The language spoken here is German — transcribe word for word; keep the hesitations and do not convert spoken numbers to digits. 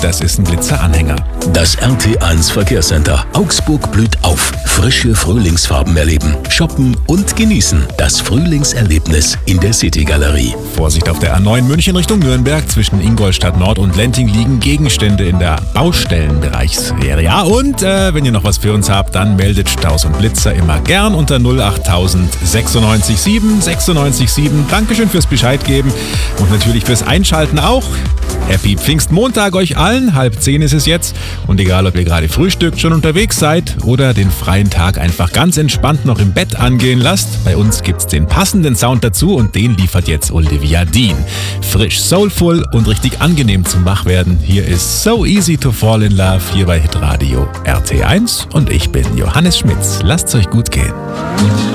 das ist ein Blitzer-Anhänger. Das R T eins Verkehrscenter. Augsburg blüht auf. Frische Frühlingsfarben erleben, shoppen und genießen. Das Frühlingserlebnis in der City-Galerie. Vorsicht auf der A neun München Richtung Nürnberg. Zwischen Ingolstadt Nord und Lenting liegen Gegenstände in der Baustellenbereichsserie. Ja, und äh, wenn ihr noch was für uns habt, dann meldet Staus und Blitzer immer gern unter null acht null null sechs sieben sechs sieben sieben. Dankeschön fürs Bescheid geben und natürlich fürs Einschalten auch. Happy Pfingstmontag euch allen. Halb zehn ist es jetzt. Und egal, ob ihr gerade frühstückt, schon unterwegs seid oder den freien Tag einfach ganz entspannt noch im Bett angehen lasst, bei uns gibt's den passenden Sound dazu und den liefert jetzt Olivia Dean. Frisch, soulful und richtig angenehm zum Wachwerden. Hier ist So Easy to Fall in Love hier bei Hitradio R T eins und ich bin Johannes Schmitz. Lasst's euch gut gehen.